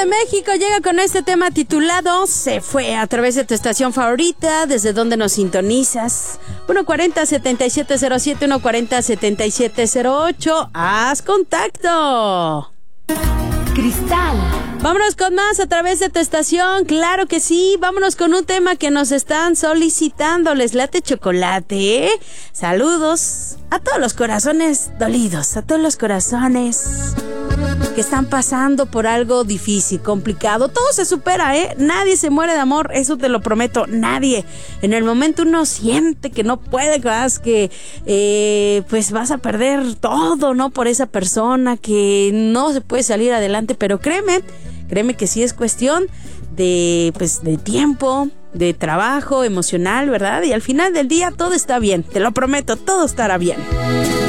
de México llega con este tema titulado Se Fue, a través de tu estación favorita, desde donde nos sintonizas. 140-7707, 140-7708. ¡Haz contacto! Cristal. Vámonos con más a través de tu estación, claro que sí. Vámonos con un tema que nos están solicitando. ¿Les late chocolate? Saludos a todos los corazones dolidos, a todos los corazones que están pasando por algo difícil, complicado. Todo se supera, nadie se muere de amor, eso te lo prometo, nadie. En el momento uno siente que no puede más, que pues vas a perder todo, ¿no? Por esa persona, que no se puede salir adelante, pero créeme que sí es cuestión de tiempo, de trabajo emocional, ¿verdad? Y al final del día todo está bien, te lo prometo, todo estará bien.